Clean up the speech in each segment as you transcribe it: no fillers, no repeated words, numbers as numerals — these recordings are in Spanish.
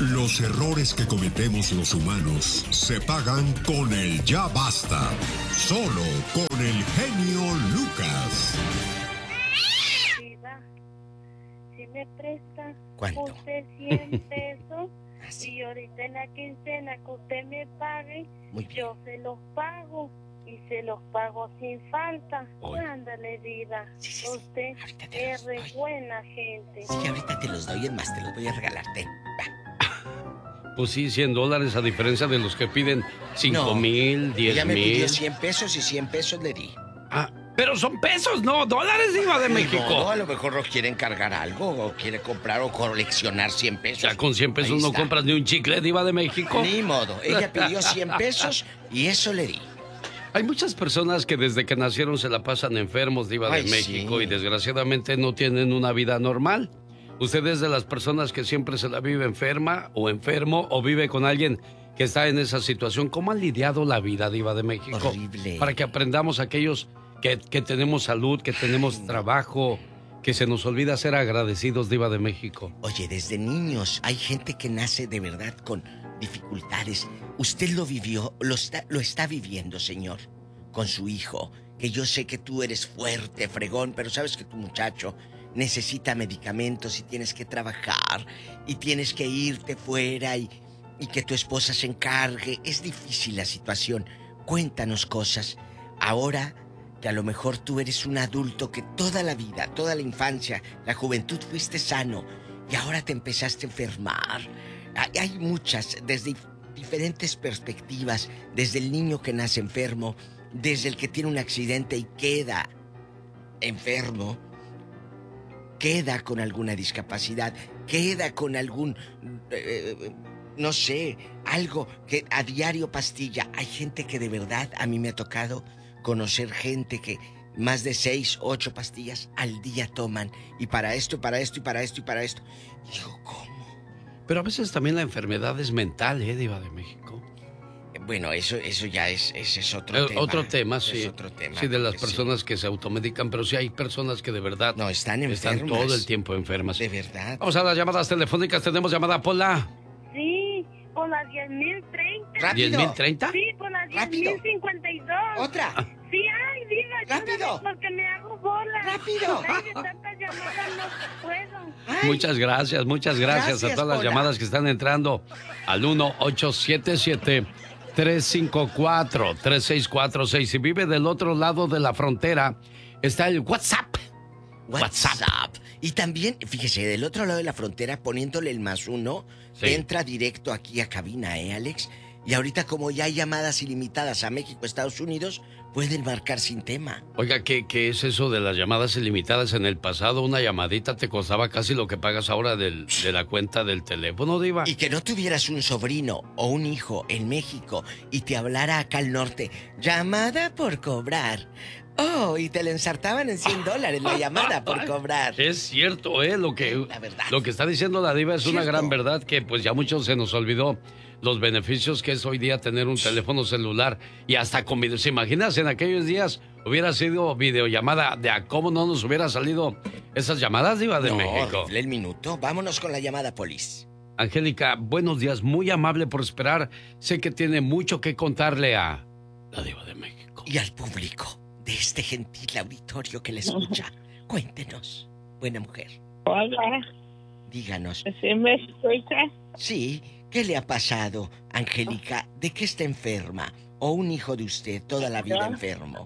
Los errores que cometemos los humanos se pagan con el ya basta. Solo con el genio Lucas. Si me presta ¿Cuánto? usted 100 pesos y ahorita en la quincena que usted me pague, yo se los pago y se los pago sin falta. Ándale, diva. Sí. Usted es re buena gente. Sí, ahorita te los doy, es más, te los voy a regalarte. Pues sí, $100 a diferencia de los que piden 5,000, 10,000. Ella me pidió 100 pesos y 100 pesos le di. Ah, pero son pesos, no dólares, diva de México. No, a lo mejor no quiere encargar algo o quiere comprar o coleccionar 100 pesos. Ya con 100 pesos no compras ni un chicle, diva de México. Ni modo, ella pidió 100 pesos y eso le di. Hay muchas personas que desde que nacieron se la pasan enfermos, diva de México, y desgraciadamente no tienen una vida normal. Usted es de las personas que siempre se la vive enferma o enfermo o vive con alguien que está en esa situación. ¿Cómo han lidiado la vida, diva de México? Horrible. Para que aprendamos aquellos que tenemos salud, que tenemos trabajo, que se nos olvida ser agradecidos, diva de México. Oye, desde niños hay gente que nace de verdad con dificultades. Usted lo vivió, lo está viviendo, señor, con su hijo. Que yo sé que tú eres fuerte, fregón, pero sabes que tu muchacho necesita medicamentos y tienes que trabajar y tienes que irte fuera y que tu esposa se encargue. Es difícil la situación. Cuéntanos cosas. Ahora que a lo mejor tú eres un adulto que toda la vida, toda la infancia, la juventud fuiste sano y ahora te empezaste a enfermar. Hay muchas, desde diferentes perspectivas, desde el niño que nace enfermo, desde el que tiene un accidente y queda enfermo, queda con alguna discapacidad, queda con algún, no sé, algo que a diario pastilla. Hay gente que de verdad, a mí me ha tocado conocer gente que más de 6, 8 pastillas al día toman. Y para esto, para esto, y para esto, y para esto. Digo, ¿cómo? Pero a veces también la enfermedad es mental, diva de México. Bueno, eso ya es otro tema. Otro tema, sí. Es otro tema. Sí, de las personas que se automedican, pero sí hay personas que de verdad no están enfermas. Están todo el tiempo enfermas. De verdad. Vamos a las llamadas telefónicas. Tenemos llamada, Pola. Sí, por las 10,030. ¡Rápido! ¿10,030? Sí, por las 10,052. ¡Otra! Sí, ay, diva, ¡rápido! Porque me hago bola. ¡Rápido! Ay, de tantas llamadas no puedo. Ay. Muchas gracias a todas las llamadas que están entrando al 1-877-354-3646. Si vive del otro lado de la frontera, está el WhatsApp. Y también, fíjese, del otro lado de la frontera, poniéndole el +1, entra directo aquí a cabina, Alex? Y ahorita, como ya hay llamadas ilimitadas a México, Estados Unidos, pueden marcar sin tema. Oiga, ¿qué es eso de las llamadas ilimitadas? En el pasado una llamadita te costaba casi lo que pagas ahora de la cuenta del teléfono, diva. Y que no tuvieras un sobrino o un hijo en México y te hablara acá al norte, llamada por cobrar. Oh, y te le ensartaban en $100 la llamada por cobrar. Es cierto, lo que está diciendo la diva es una gran verdad, que pues ya muchos se nos olvidó los beneficios que es hoy día tener un teléfono celular y hasta con video. ¿Se imaginas? En aquellos días hubiera sido videollamada, de a cómo no nos hubiera salido esas llamadas, diva de México. Horrible el minuto. Vámonos con la llamada, Polis. Angélica, buenos días, muy amable por esperar. Sé que tiene mucho que contarle a la diva de México. Y al público de este gentil auditorio que le escucha. Cuéntenos, buena mujer. Hola. Díganos. ¿Sí me escucha? Sí. ¿Qué le ha pasado, Angélica? ¿De qué está enferma? ¿O un hijo de usted toda la vida enfermo?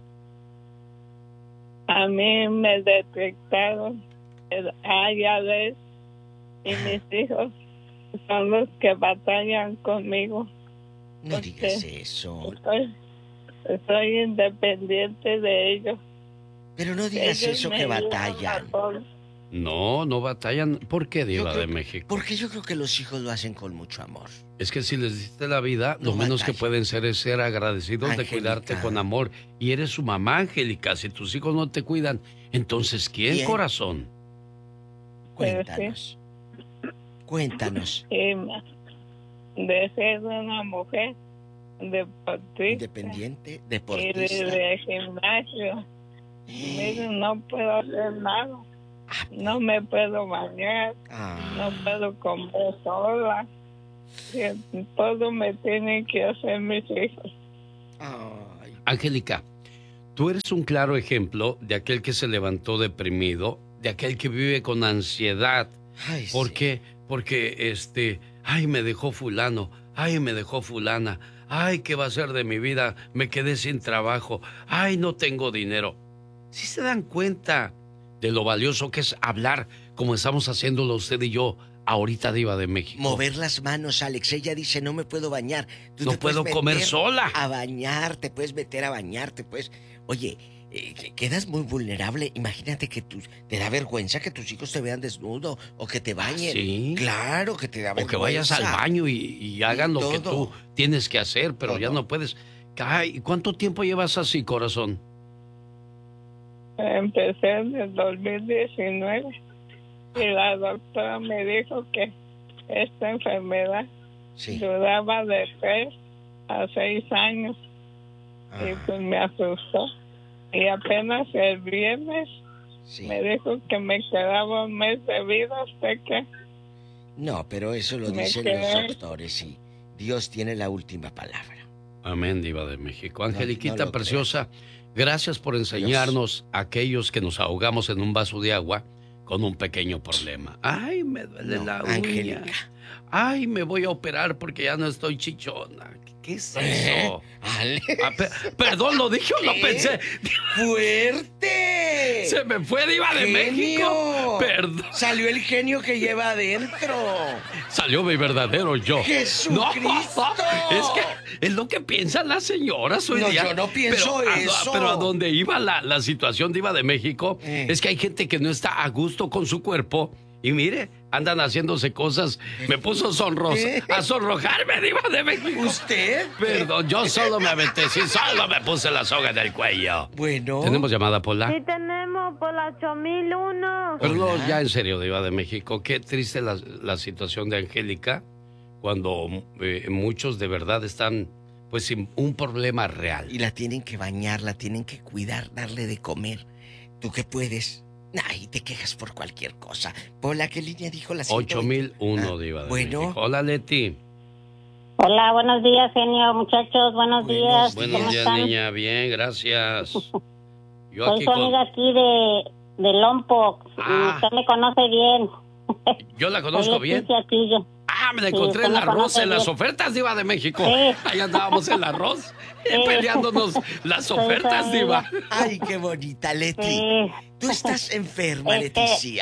A mí me detectaron el ALS y mis hijos son los que batallan conmigo. No digas eso. Soy independiente de ellos. Pero no digas eso que batallan. No batallan. ¿Por qué, diva de México? Porque yo creo que los hijos lo hacen con mucho amor. Es que si les diste la vida, lo menos que pueden ser es ser agradecidos, Angélica, de cuidarte con amor. Y eres su mamá, Angélica. Si tus hijos no te cuidan, entonces ¿quién, corazón? Cuéntanos. Cuéntanos. De ser una mujer deportista. Independiente, deportista. Y de gimnasio. Miren, no puedo hacer nada. No me puedo bañar, no puedo comer sola, que todo me tienen que hacer mis hijos. Ay. Angélica, tú eres un claro ejemplo de aquel que se levantó deprimido, de aquel que vive con ansiedad. Ay, ¿Por sí. qué? Porque ay, me dejó fulano, ay, me dejó fulana, ay, ¿qué va a ser de mi vida? Me quedé sin trabajo, ay, no tengo dinero. ¿Sí se dan cuenta de lo valioso que es hablar como estamos haciéndolo usted y yo ahorita, Diva de México? Mover las manos, Alex. Ella dice, no me puedo bañar. Tú no te puedes puedo comer sola. A bañar, te puedes meter a bañarte, pues. Oye, quedas muy vulnerable. Imagínate que te da vergüenza que tus hijos te vean desnudo o que te bañen. ¿Sí? Claro que te da vergüenza. O que vayas al baño y hagan lo que tú tienes que hacer, pero todo. Ya no puedes. Ay, ¿cuánto tiempo llevas así, corazón? Empecé en el 2019 y la doctora me dijo que esta enfermedad duraba de 3 a 6 años. Y pues me asustó. Y apenas el viernes me dijo que me quedaba un mes de vida. ¿Usted qué? No, pero eso lo dicen los doctores y Dios tiene la última palabra. Amén, Diva de México. Angeliquita preciosa, gracias por enseñarnos a aquellos que nos ahogamos en un vaso de agua con un pequeño problema. Ay, me duele la uña. Angélica. Ay, me voy a operar porque ya no estoy chichona. ¿Qué es eso? Perdón, ¿lo dije o lo pensé? ¡Fuerte! Se me fue, Diva de México. Perdón. Salió el genio que lleva adentro. Salió mi verdadero yo. ¡Jesucristo! No, es que es lo que piensan las señoras hoy día. Yo no pienso eso. Pero a donde iba la situación, Diva de México, es que hay gente que no está a gusto con su cuerpo. Y mire, andan haciéndose cosas. Me puso a sonrojarme, Diva de México. ¿Usted? Perdón, yo solo me aventé, solo me puse la soga en el cuello. Bueno. ¿Tenemos llamada, Pola? Sí, tenemos por la 8001. Pero no, ya en serio, Diva de México, qué triste la situación de Angélica cuando muchos de verdad están pues sin un problema real. Y la tienen que bañar, la tienen que cuidar, darle de comer. ¿Tú qué puedes? Ay, te quejas por cualquier cosa. Pola, ¿qué línea dijo la 8001, Diva de México. Hola, Leti. Hola, buenos días, genio, muchachos, buenos días. Buenos días, niña, bien, gracias. Yo soy su amiga aquí de Lompoc. Usted me conoce bien. Yo la conozco bien. Aquillo. Me la encontré en el arroz, en las ofertas, Diva de México. Sí. Ahí andábamos en el arroz, peleándonos las ofertas, Diva. Ay, qué bonita, Leti. Sí. ¿Tú estás enferma, Leticia?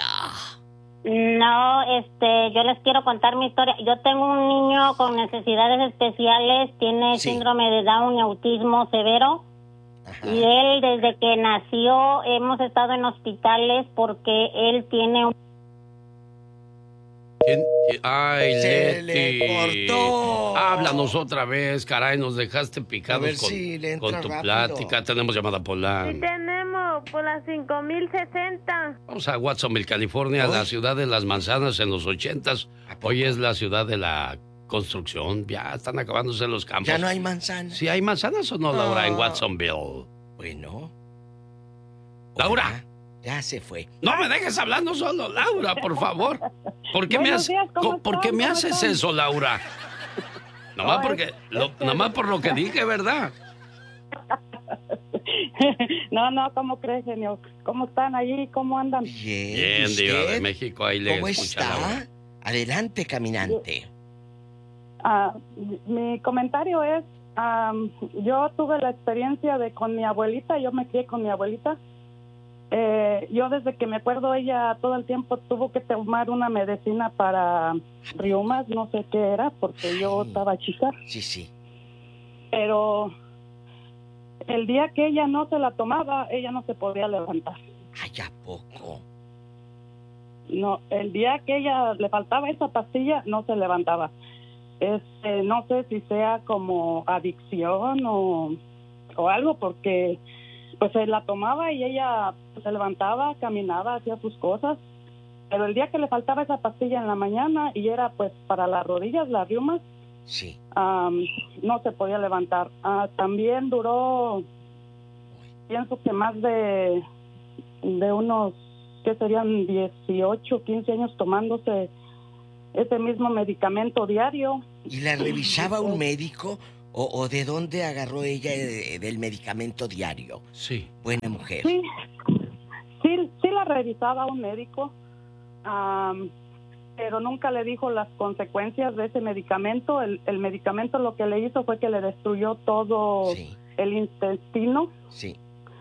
No, yo les quiero contar mi historia. Yo tengo un niño con necesidades especiales, tiene síndrome de Down y autismo severo. Ajá. Y él, desde que nació, hemos estado en hospitales porque él tiene un... Ay, se Leti. Le cortó. Háblanos otra vez, caray, nos dejaste picados con tu plática. Tenemos llamada Pola. Sí, tenemos por la 5060. Vamos a Watsonville, California, la ciudad de las manzanas en los 80s. Hoy es la ciudad de la construcción. Ya están acabándose los campos. ¿Ya no hay manzanas? ¿Sí hay manzanas o no, Laura, en Watsonville? Bueno. Laura. Hola. Ya se fue. No me dejes hablando solo, Laura, por favor. ¿Por qué me haces eso, Laura? Nomás por lo que dije, ¿verdad? No, ¿cómo crees, genio? ¿Cómo están allí? ¿Cómo andan? Bien, Diva de México, ahí le ¿Cómo escucha está? Laura. Adelante, caminante. Mi comentario es, yo tuve la experiencia con mi abuelita, yo me crié con mi abuelita. Yo desde que me acuerdo, ella todo el tiempo tuvo que tomar una medicina para reumas, no sé qué era, porque yo estaba chica. Sí. Pero el día que ella no se la tomaba, ella no se podía levantar. Ay, ¿a poco? No, el día que ella le faltaba esa pastilla, no se levantaba. No sé si sea como adicción o algo, porque pues se la tomaba y ella se levantaba, caminaba, hacía sus cosas, pero el día que le faltaba esa pastilla en la mañana y era pues para las rodillas, las reumas, sí. No se podía levantar. También duró, pienso que más de unos, que serían 18, 15 años tomándose ese mismo medicamento diario, ¿Y la revisaba un médico o de dónde agarró ella del medicamento diario? Sí. Buena mujer. Sí la revisaba un médico, pero nunca le dijo las consecuencias de ese medicamento. El medicamento lo que le hizo fue que le destruyó todo el intestino. Sí.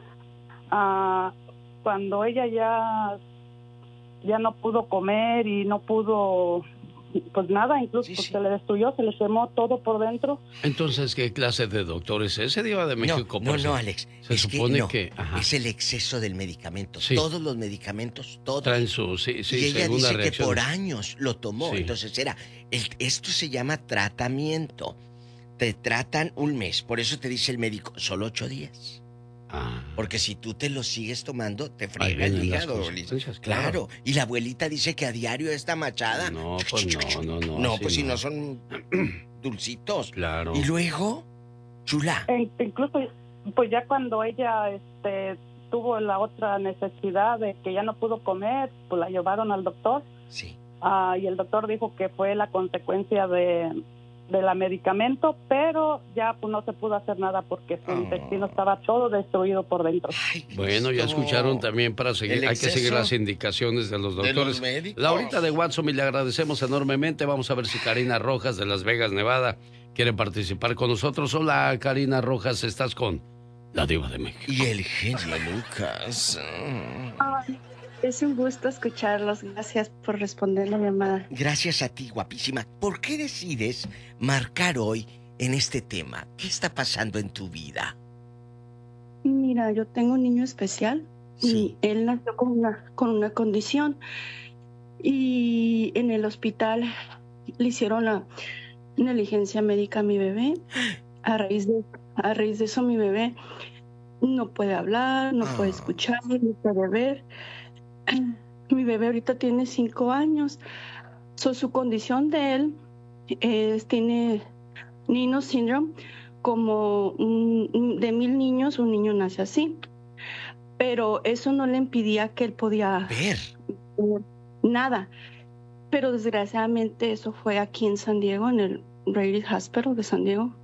Cuando ella ya no pudo comer y no pudo, pues nada, incluso se le destruyó, se le quemó todo por dentro. Entonces, ¿qué clase de doctor es ese, Diva de México? No, Alex. Se supone que es el exceso del medicamento. Sí. Todos los medicamentos, todos. Traen su, y ella dice reacción. que por años lo tomó. Sí. Entonces esto se llama tratamiento. Te tratan un mes, por eso te dice el médico, solo 8 días. Porque si tú te lo sigues tomando, te frega el hígado. Claro. Y la abuelita dice que a diario está machada. No, pues no. No, pues si no son dulcitos. Claro. Y luego, chula. Incluso, pues ya cuando ella tuvo la otra necesidad de que ya no pudo comer, pues la llevaron al doctor. Sí. Y el doctor dijo que fue la consecuencia de la medicamento, pero ya pues no se pudo hacer nada porque su intestino estaba todo destruido por dentro. Ay, bueno, ya escucharon también para seguir, hay que seguir las indicaciones de los doctores. Laurita de Watson, y le agradecemos enormemente. Vamos a ver si Karina Rojas de Las Vegas, Nevada, quiere participar con nosotros. Hola, Karina Rojas, estás con la Diva de México. Y el genio Lucas. Es un gusto escucharlos. Gracias por responder la llamada. Gracias a ti, guapísima. ¿Por qué decides marcar hoy en este tema? ¿Qué está pasando en tu vida? Mira, yo tengo un niño especial y él nació con una condición. Y en el hospital le hicieron la negligencia médica a mi bebé. A raíz de eso, mi bebé no puede hablar, no puede escuchar, no puede ver. Mi bebé ahorita tiene 5 años. Su condición de él tiene Nino Syndrome. Como de 1000 niños, un niño nace así. Pero eso no le impedía que él podía ver nada. Pero desgraciadamente eso fue aquí en San Diego, en el Rady Hospital de San Diego.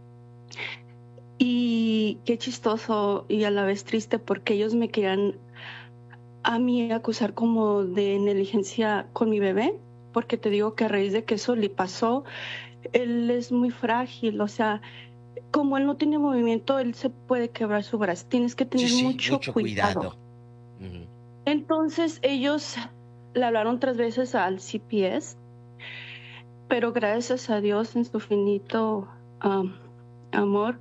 Y qué chistoso y a la vez triste, porque ellos me querían a mí acusar como de negligencia con mi bebé, porque te digo que a raíz de que eso le pasó, él es muy frágil, o sea, como él no tiene movimiento, él se puede quebrar su brazo. Tienes que tener mucho cuidado. Entonces ellos le hablaron 3 veces al CPS, pero gracias a Dios en su finito amor,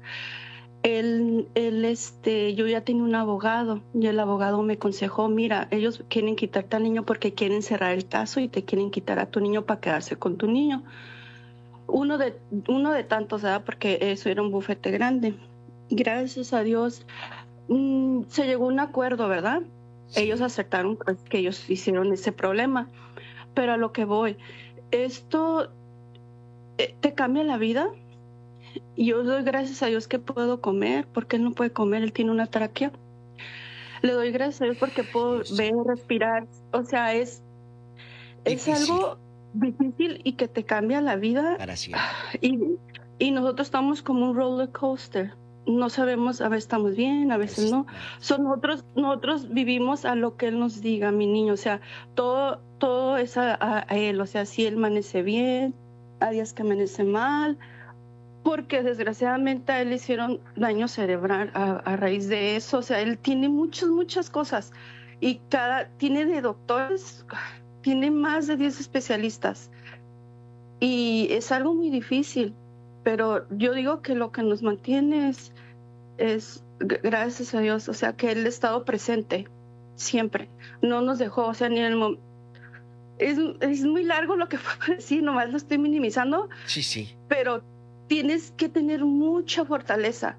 yo ya tenía un abogado y el abogado me aconsejó, mira, ellos quieren quitarte al niño porque quieren cerrar el caso y te quieren quitar a tu niño para quedarse con tu niño. Uno de tantos, ¿verdad? Porque eso era un bufete grande. Gracias a Dios se llegó a un acuerdo, ¿verdad? Sí. Ellos aceptaron pues, que ellos hicieron ese problema. Pero a lo que voy, esto te cambia la vida. Yo doy gracias a Dios que puedo comer, porque él no puede comer, él tiene una tráquea. Le doy gracias a Dios porque puedo ver, respirar. O sea, es algo difícil y que te cambia la vida. Para siempre. Y nosotros estamos como un roller coaster. No sabemos, a veces estamos bien, a veces no. Nosotros vivimos a lo que él nos diga, mi niño. O sea, todo es a él. O sea, si él amanece bien, hay días que amanece mal. Porque desgraciadamente a él le hicieron daño cerebral a raíz de eso. O sea, él tiene muchas cosas. Y tiene de doctores, tiene más de 10 especialistas. Y es algo muy difícil. Pero yo digo que lo que nos mantiene es gracias a Dios. O sea, que él ha estado presente siempre. No nos dejó, o sea, ni en el momento. Es muy largo lo que puedo decir, nomás lo estoy minimizando. Sí. Pero tienes que tener mucha fortaleza.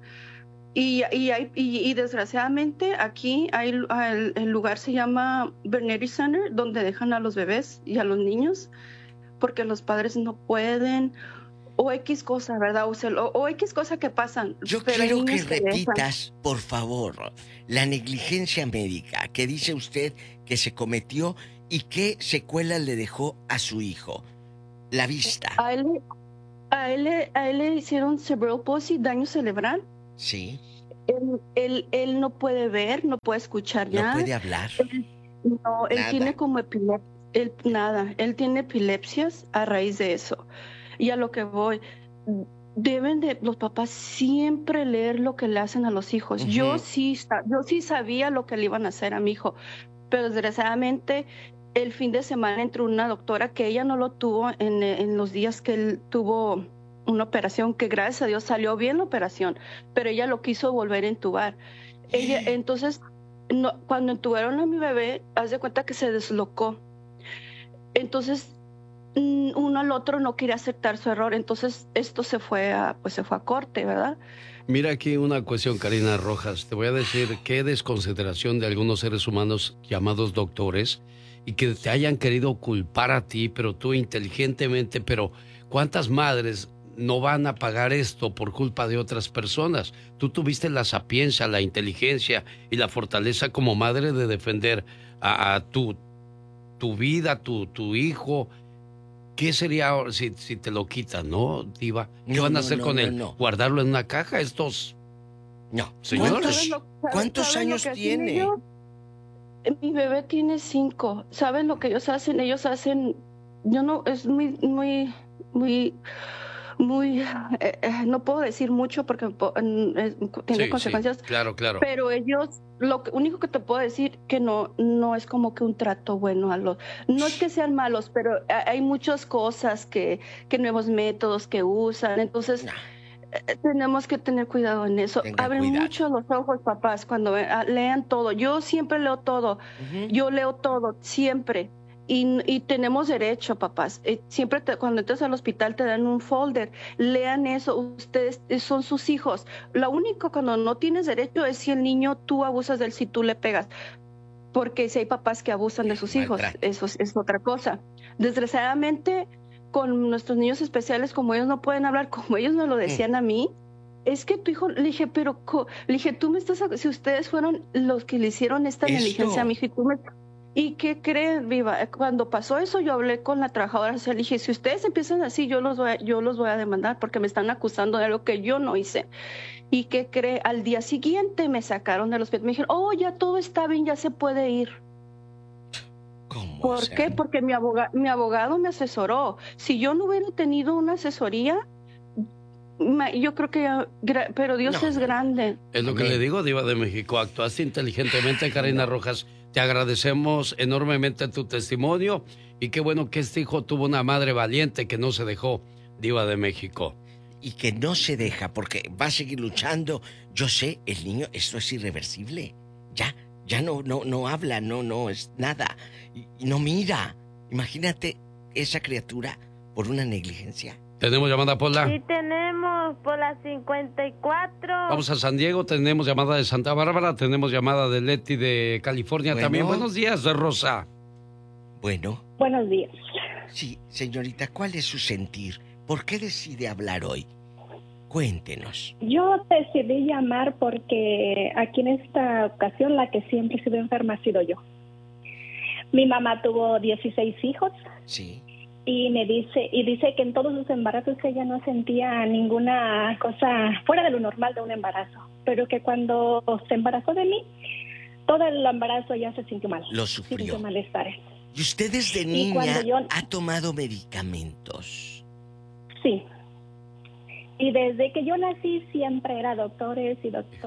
Y desgraciadamente aquí el lugar se llama Berneri Center, donde dejan a los bebés y a los niños, porque los padres no pueden, o X cosa, ¿verdad? O X cosa que pasan. Yo quiero que repitas, por favor, la negligencia médica que dice usted que se cometió y qué secuela le dejó a su hijo. La vista. A a él le hicieron cerebral palsy, daño cerebral. Sí. Él no puede ver, no puede escuchar nada. No puede hablar. Él tiene como epilepsia. Él tiene epilepsias a raíz de eso. Y a lo que voy, deben de los papás siempre leer lo que le hacen a los hijos. Yo sí sabía lo que le iban a hacer a mi hijo, pero desgraciadamente el fin de semana entró una doctora que ella no lo tuvo en los días que él tuvo una operación, que gracias a Dios salió bien la operación, pero ella lo quiso volver a entubar. Entonces, cuando entubaron a mi bebé, haz de cuenta que se deslocó. Entonces, uno al otro no quería aceptar su error, entonces esto se fue a corte, ¿verdad? Mira aquí una cuestión, Karina Rojas. Te voy a decir qué desconsideración de algunos seres humanos llamados doctores y que te hayan querido culpar a ti, pero tú inteligentemente, pero ¿cuántas madres no van a pagar esto por culpa de otras personas? Tú tuviste la sapiencia, la inteligencia y la fortaleza como madre de defender a tu vida, tu hijo. ¿Qué sería si te lo quitan, no, Diva? ¿Qué van a hacer con él? ¿Guardarlo en una caja estos? No, señor. ¿Cuántos años tiene? Mi bebé tiene 5. ¿Saben lo que ellos hacen? Ellos hacen, es muy, no puedo decir mucho porque tiene consecuencias. Sí, claro. Pero ellos, lo único que te puedo decir que no es como que un trato bueno a los, no es que sean malos, pero hay muchas cosas nuevos métodos que usan, entonces tenemos que tener cuidado en eso. Abren mucho los ojos, papás, cuando lean todo. Yo siempre leo todo, yo leo todo, siempre. Y tenemos derecho, papás. Siempre cuando entras al hospital te dan un folder. Lean eso. Ustedes son sus hijos. Lo único cuando no tienes derecho es si el niño tú abusas de él, si tú le pegas. Porque si hay papás que abusan de sus hijos, eso es otra cosa. Desgraciadamente, con nuestros niños especiales, como ellos no pueden hablar, como ellos me lo decían a mí, es que tu hijo, le dije, tú me estás, si ustedes fueron los que le hicieron esta negligencia a mi hijo, ¿y qué creen, Viva? Cuando pasó eso, yo hablé con la trabajadora social. Le dije, si ustedes empiezan así, yo los voy a demandar porque me están acusando de algo que yo no hice. ¿Y qué cree? Al día siguiente me sacaron del hospital. Me dijeron, ya todo está bien, ya se puede ir. ¿Cómo? ¿Por qué? Porque mi abogado me asesoró. Si yo no hubiera tenido una asesoría, yo creo que pero Dios es grande. Es lo que le digo, Diva de México. Actuaste inteligentemente, Karina Rojas. Te agradecemos enormemente tu testimonio y qué bueno que este hijo tuvo una madre valiente que no se dejó, Diva de México. Y que no se deja porque va a seguir luchando. Yo sé, el niño, esto es irreversible. Ya no habla, no es nada. Y no mira. Imagínate esa criatura por una negligencia. ¿Tenemos llamada, Pola? Sí, tenemos, Pola 54. Vamos a San Diego, tenemos llamada de Santa Bárbara, tenemos llamada de Leti de California también. Buenos días, Rosa. Bueno. Buenos días. Sí, señorita, ¿cuál es su sentir? ¿Por qué decide hablar hoy? Cuéntenos. Yo decidí llamar porque aquí en esta ocasión la que siempre he sido enferma ha sido yo. Mi mamá tuvo 16 hijos. Sí. Y dice que en todos sus embarazos ella no sentía ninguna cosa fuera de lo normal de un embarazo, pero que cuando se embarazó de mí, todo el embarazo ya se sintió mal. Lo sufrió. Sintió malestares. ¿Y usted desde niña ha tomado medicamentos? Sí. Y desde que yo nací siempre era doctores.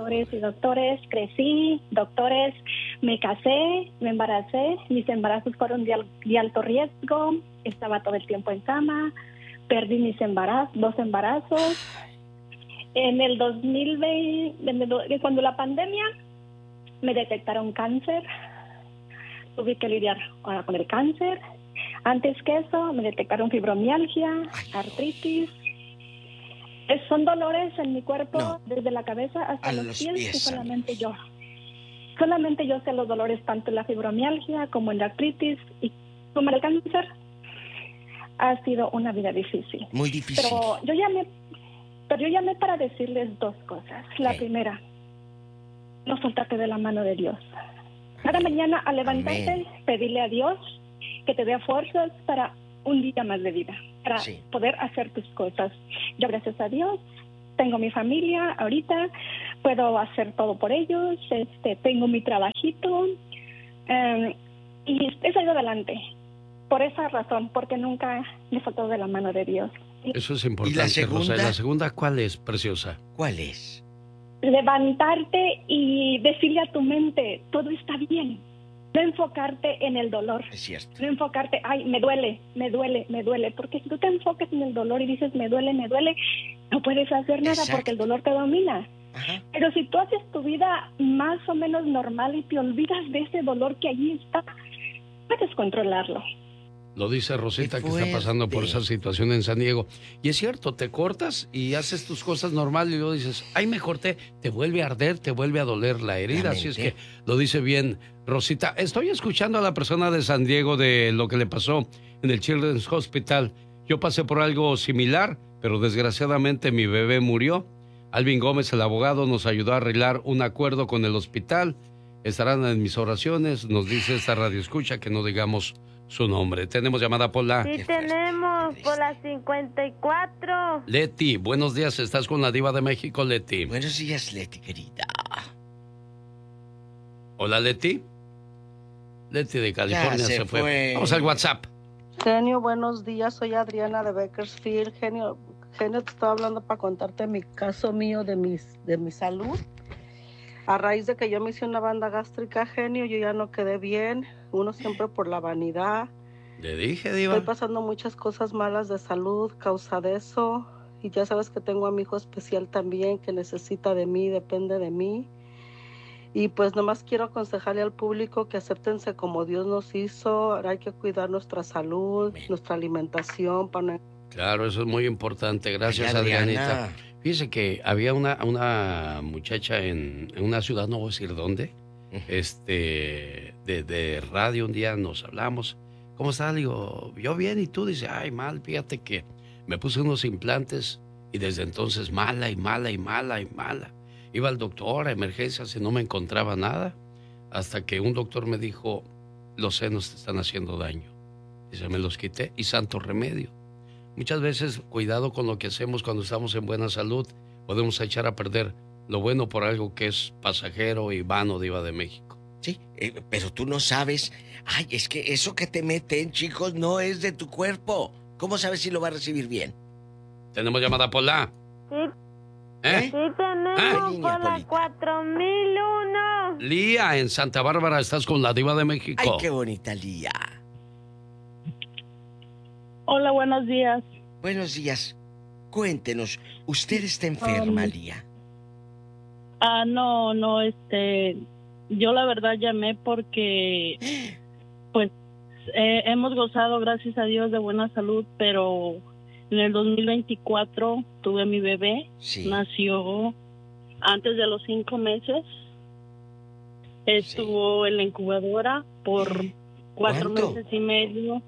Crecí, doctores, me casé, me embaracé. Mis embarazos fueron de alto riesgo. Estaba todo el tiempo en cama. Perdí 2 embarazos. En el 2020, cuando la pandemia, me detectaron cáncer. Tuve que lidiar con el cáncer. Antes que eso, me detectaron fibromialgia, artritis. Son dolores en mi cuerpo, desde la cabeza hasta los pies, que solamente yo sé los dolores, tanto en la fibromialgia como en la artritis y como en el cáncer. Ha sido una vida difícil. Muy difícil. Pero yo llamé para decirles 2 cosas. La primera, no soltarte de la mano de Dios. Cada mañana al levantarte, pedirle a Dios que te dé fuerzas para un día más de vida. para poder hacer tus cosas. Yo, gracias a Dios, tengo mi familia ahorita, puedo hacer todo por ellos, tengo mi trabajito y he salido adelante. Por esa razón, porque nunca me faltó de la mano de Dios. Eso es importante, Rosa. ¿Y la segunda cuál es, preciosa? ¿Cuál es? Levantarte y decirle a tu mente, todo está bien. No enfocarte en el dolor. Es cierto. No enfocarte, ay, me duele. Porque si tú te enfocas en el dolor y dices, me duele, no puedes hacer nada. Exacto. Porque el dolor te domina. Ajá. Pero si tú haces tu vida más o menos normal y te olvidas de ese dolor que allí está, puedes controlarlo. Lo dice Rosita, que está pasando por esa situación en San Diego. Y es cierto, te cortas y haces tus cosas normales y luego dices, ay, me corté, te vuelve a arder, te vuelve a doler la herida. Así es que lo dice bien Rosita. Estoy escuchando a la persona de San Diego de lo que le pasó en el Children's Hospital. Yo pasé por algo similar, pero desgraciadamente mi bebé murió. Alvin Gómez, el abogado, nos ayudó a arreglar un acuerdo con el hospital. Estarán en mis oraciones, nos dice esta radioescucha que no digamos su nombre. ¿Tenemos llamada por la...? Sí, tenemos por la 54. Leti, buenos días, estás con la Diva de México, Leti. Buenos días, Leti, querida. Hola, Leti. Leti de California se fue. Vamos al WhatsApp. Genio, buenos días, soy Adriana de Bakersfield. Genio, te estaba hablando para contarte mi caso mío de mi salud. A raíz de que yo me hice una banda gástrica, genio, yo ya no quedé bien. Uno siempre por la vanidad. Le dije, Diva. Estoy pasando muchas cosas malas de salud, causa de eso. Y ya sabes que tengo a mi hijo especial también, que necesita de mí, depende de mí. Y pues nomás quiero aconsejarle al público que acéptense como Dios nos hizo. Hay que cuidar nuestra salud, nuestra alimentación. Claro, eso es muy importante. Gracias, Adrianita. Fíjese que había una muchacha en una ciudad, no voy a decir dónde, de radio. Un día nos hablamos. ¿Cómo estás? Le digo, yo bien, ¿y tú? Dice, ay, mal, fíjate que me puse unos implantes y desde entonces mala. Iba al doctor a emergencias y no me encontraba nada, hasta que un doctor me dijo, los senos te están haciendo daño. Dice, me los quité y santo remedio. Muchas veces, cuidado con lo que hacemos cuando estamos en buena salud. Podemos echar a perder lo bueno por algo que es pasajero y vano, Diva de México. Sí, pero tú no sabes. Ay, es que eso que te meten, chicos, no es de tu cuerpo. ¿Cómo sabes si lo va a recibir bien? ¿Tenemos llamada por la? Sí. Sí, tenemos por la 4001. Lía, en Santa Bárbara, estás con la Diva de México. Ay, qué bonita Lía. Hola, buenos días. Buenos días. Cuéntenos, ¿usted está enferma, Lía? No, yo la verdad llamé porque, pues, hemos gozado, gracias a Dios, de buena salud, pero en el 2024 tuve mi bebé. Sí. Nació antes de los 5 meses. Estuvo en la incubadora por 4 meses y medio.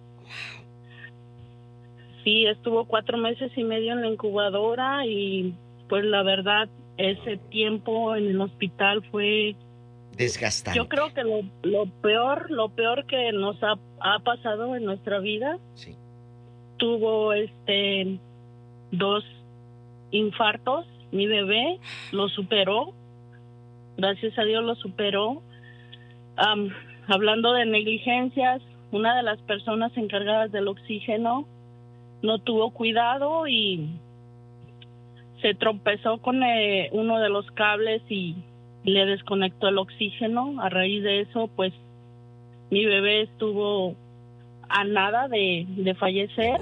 Sí, estuvo 4 meses y medio en la incubadora y pues la verdad ese tiempo en el hospital fue desgastante. Yo creo que lo peor que nos ha pasado en nuestra vida. Sí. Tuvo 2 infartos, mi bebé lo superó. Gracias a Dios lo superó. Hablando de negligencias, una de las personas encargadas del oxígeno no tuvo cuidado y se tropezó con uno de los cables y le desconectó el oxígeno. A raíz de eso, pues, mi bebé estuvo a nada de fallecer.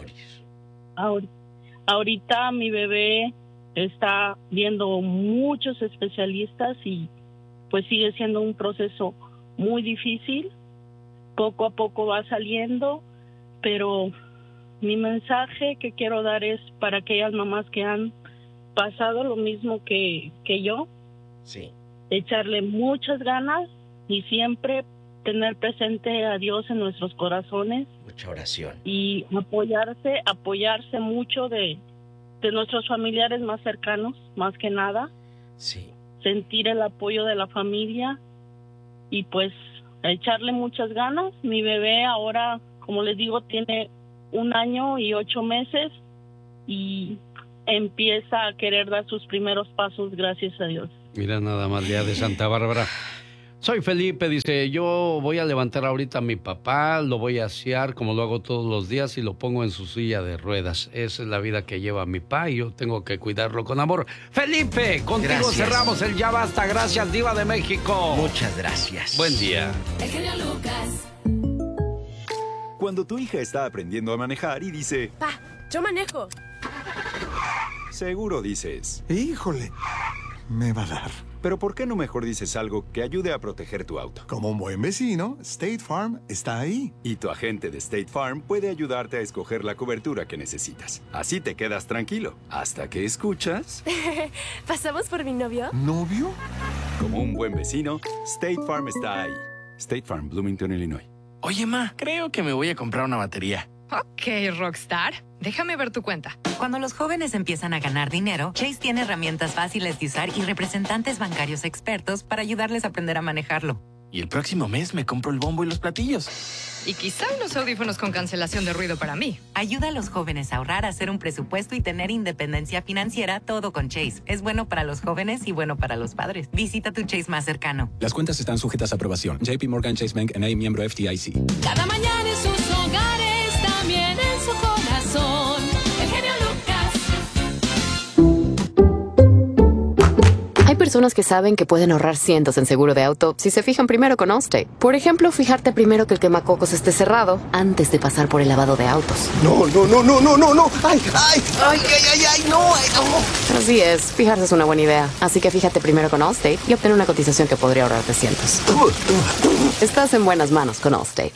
Ahorita mi bebé está viendo muchos especialistas y pues sigue siendo un proceso muy difícil. Poco a poco va saliendo, pero mi mensaje que quiero dar es para aquellas mamás que han pasado lo mismo que yo. Sí. Echarle muchas ganas y siempre tener presente a Dios en nuestros corazones. Mucha oración. Y apoyarse mucho de nuestros familiares más cercanos, más que nada. Sí. Sentir el apoyo de la familia y pues echarle muchas ganas. Mi bebé ahora, como les digo, tiene 1 año y 8 meses y empieza a querer dar sus primeros pasos, gracias a Dios. Mira nada más, día de Santa Bárbara. Soy Felipe, dice, yo voy a levantar ahorita a mi papá, lo voy a asear como lo hago todos los días y lo pongo en su silla de ruedas. Esa es la vida que lleva mi papá y yo tengo que cuidarlo con amor. Felipe, contigo gracias. Cerramos el Ya Basta. Gracias, Diva de México. Muchas gracias. Buen día. El genio Lucas. Cuando tu hija está aprendiendo a manejar y dice... Pa, yo manejo. Seguro dices... Híjole, me va a dar. Pero ¿por qué no mejor dices algo que ayude a proteger tu auto? Como un buen vecino, State Farm está ahí. Y tu agente de State Farm puede ayudarte a escoger la cobertura que necesitas. Así te quedas tranquilo, hasta que escuchas... ¿Pasamos por mi novio? ¿Novio? Como un buen vecino, State Farm está ahí. State Farm, Bloomington, Illinois. Oye, ma, creo que me voy a comprar una batería. Ok, Rockstar. Déjame ver tu cuenta. Cuando los jóvenes empiezan a ganar dinero, Chase tiene herramientas fáciles de usar y representantes bancarios expertos para ayudarles a aprender a manejarlo. Y el próximo mes me compro el bombo y los platillos. Y quizá unos audífonos con cancelación de ruido para mí. Ayuda a los jóvenes a ahorrar, a hacer un presupuesto y tener independencia financiera, todo con Chase. Es bueno para los jóvenes y bueno para los padres. Visita tu Chase más cercano. Las cuentas están sujetas a aprobación. JP Morgan Chase Bank N.A. miembro FDIC. Cada mañana en sus hogares, también en su corazón. El genio Lucas. Hay personas que saben que pueden ahorrar cientos en seguro de auto si se fijan primero con Allstate. Por ejemplo, fijarte primero que el quemacocos esté cerrado antes de pasar por el lavado de autos. No. ¡Ay, no! Así es, fijarse es una buena idea. Así que fíjate primero con Allstate y obtén una cotización que podría ahorrarte cientos. Estás en buenas manos con Allstate.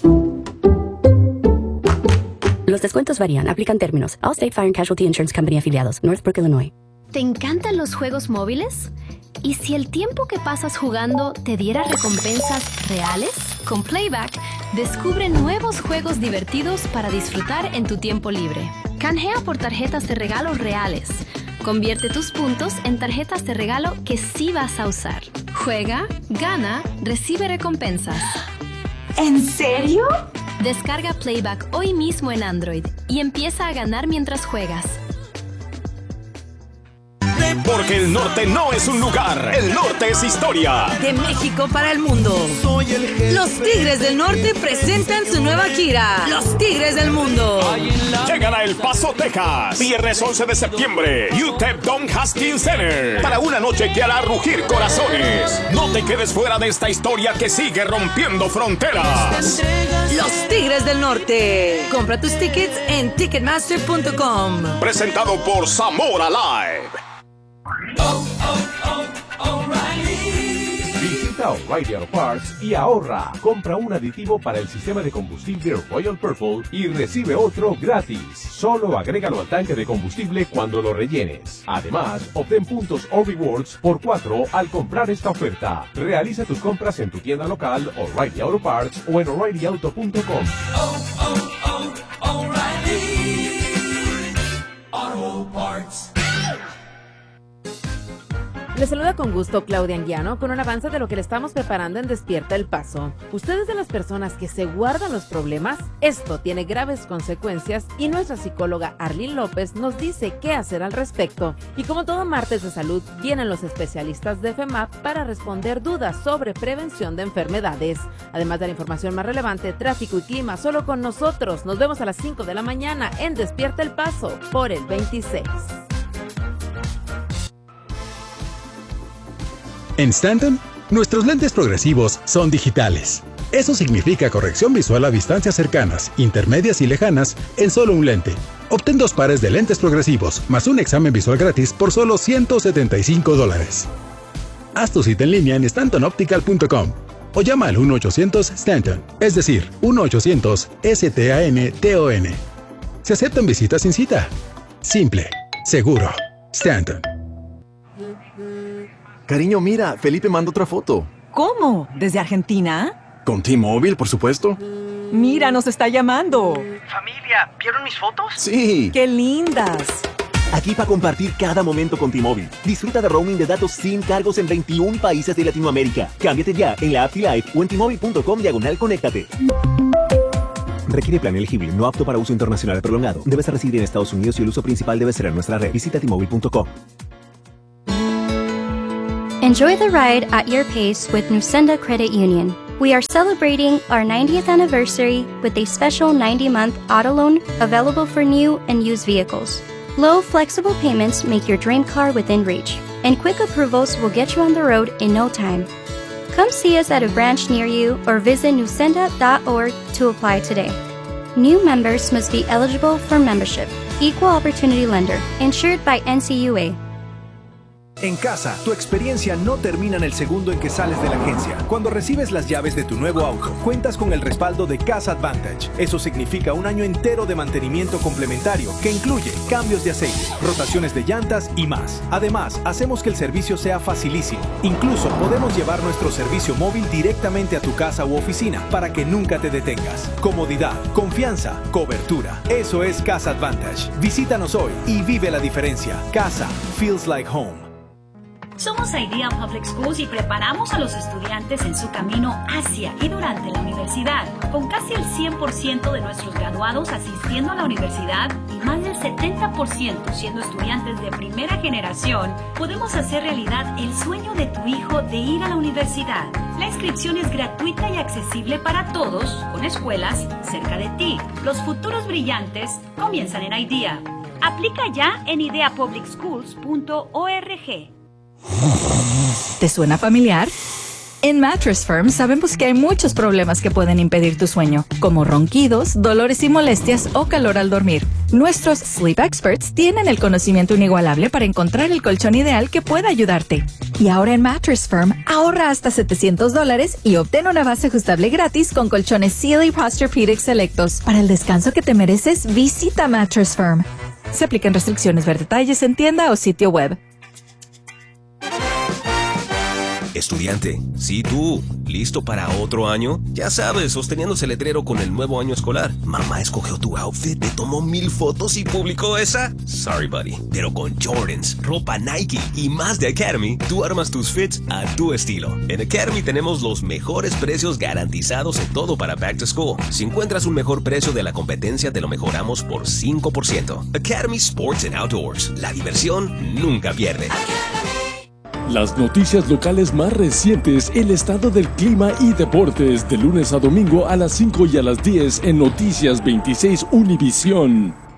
Los descuentos varían. Aplican términos. Allstate Fire and Casualty Insurance Company afiliados. Northbrook, Illinois. ¿Te encantan los juegos móviles? ¿Y si el tiempo que pasas jugando te diera recompensas reales? Con Playback, descubre nuevos juegos divertidos para disfrutar en tu tiempo libre. Canjea por tarjetas de regalo reales. Convierte tus puntos en tarjetas de regalo que sí vas a usar. Juega, gana, recibe recompensas. ¿En serio? Descarga Playback hoy mismo en Android y empieza a ganar mientras juegas. Porque el norte no es un lugar, el norte es historia. De México para el mundo. Los Tigres del Norte presentan su nueva gira. Los Tigres del Mundo. Llegan a El Paso, Texas. Viernes 11 de septiembre. UTEP Don Haskins Center. Para una noche que hará rugir corazones. No te quedes fuera de esta historia que sigue rompiendo fronteras. Los Tigres del Norte. Compra tus tickets en Ticketmaster.com. Presentado por Zamora Live. Visita O'Reilly Auto Parts y ahorra. Compra un aditivo para el sistema de combustible Royal Purple y recibe otro gratis. Solo agrégalo al tanque de combustible cuando lo rellenes. Además, obtén puntos o rewards por 4 al comprar esta oferta. Realiza tus compras en tu tienda local O'Reilly Auto Parts o en O'ReillyAuto.com. O'Reilly Auto Parts. Les saluda con gusto Claudia Anguiano con un avance de lo que le estamos preparando en Despierta el Paso. ¿Ustedes de las personas que se guardan los problemas? Esto tiene graves consecuencias y nuestra psicóloga Arlene López nos dice qué hacer al respecto. Y como todo martes de salud, vienen los especialistas de FEMAP para responder dudas sobre prevención de enfermedades. Además de la información más relevante, tráfico y clima, solo con nosotros. Nos vemos a las 5 de la mañana en Despierta el Paso por el 26. En Stanton, nuestros lentes progresivos son digitales. Eso significa corrección visual a distancias cercanas, intermedias y lejanas en solo un lente. Obtén 2 pares de lentes progresivos más un examen visual gratis por solo $175. Haz tu cita en línea en stantonoptical.com o llama al 1-800-STANTON, es decir, 1-800-STANTON. Se aceptan visitas sin cita. Simple, seguro. Stanton. Cariño, mira, Felipe manda otra foto. ¿Cómo? ¿Desde Argentina? Con T-Mobile, por supuesto. Mira, nos está llamando. Familia, ¿vieron mis fotos? Sí. ¡Qué lindas! Aquí para compartir cada momento con T-Mobile. Disfruta de roaming de datos sin cargos en 21 países de Latinoamérica. Cámbiate ya en la app T-Life o en T-Mobile.com/conéctate. Requiere plan elegible, no apto para uso internacional prolongado. Debes residir en Estados Unidos y el uso principal debe ser en nuestra red. Visita T-Mobile.com. Enjoy the ride at your pace with Nusenda Credit Union. We are celebrating our 90th anniversary with a special 90-month auto loan available for new and used vehicles. Low, flexible payments make your dream car within reach, and quick approvals will get you on the road in no time. Come see us at a branch near you or visit nusenda.org to apply today. New members must be eligible for membership. Equal Opportunity Lender, insured by NCUA. En casa, tu experiencia no termina en el segundo en que sales de la agencia. Cuando recibes las llaves de tu nuevo auto, cuentas con el respaldo de Casa Advantage. Eso significa un año entero de mantenimiento complementario que incluye cambios de aceite, rotaciones de llantas y más. Además, hacemos que el servicio sea facilísimo. Incluso podemos llevar nuestro servicio móvil directamente a tu casa u oficina para que nunca te detengas. Comodidad, confianza, cobertura. Eso es Casa Advantage. Visítanos hoy y vive la diferencia. Casa feels like home. Somos Idea Public Schools y preparamos a los estudiantes en su camino hacia y durante la universidad. Con casi el 100% de nuestros graduados asistiendo a la universidad y más del 70% siendo estudiantes de primera generación, podemos hacer realidad el sueño de tu hijo de ir a la universidad. La inscripción es gratuita y accesible para todos, con escuelas cerca de ti. Los futuros brillantes comienzan en Idea. Aplica ya en ideapublicschools.org. ¿Te suena familiar? En Mattress Firm sabemos que hay muchos problemas que pueden impedir tu sueño, como ronquidos, dolores y molestias o calor al dormir. Nuestros Sleep Experts tienen el conocimiento inigualable para encontrar el colchón ideal que pueda ayudarte. Y ahora en Mattress Firm, ahorra hasta $700 y obtén una base ajustable gratis con colchones Sealy Posturepedic selectos. Para el descanso que te mereces, visita Mattress Firm. Se aplican restricciones. Ver detalles en tienda o sitio web. Estudiante, sí tú, ¿listo para otro año? Ya sabes, sosteniendo ese letrero con el nuevo año escolar. Mamá escogió tu outfit, te tomó 1000 fotos y publicó esa. Sorry, buddy, pero con Jordans, ropa Nike y más de Academy, tú armas tus fits a tu estilo. En Academy tenemos los mejores precios garantizados en todo para Back to School. Si encuentras un mejor precio de la competencia, te lo mejoramos por 5%. Academy Sports and Outdoors, la diversión nunca pierde. Las noticias locales más recientes, el estado del clima y deportes, de lunes a domingo a las 5 y a las 10 en Noticias 26 Univisión.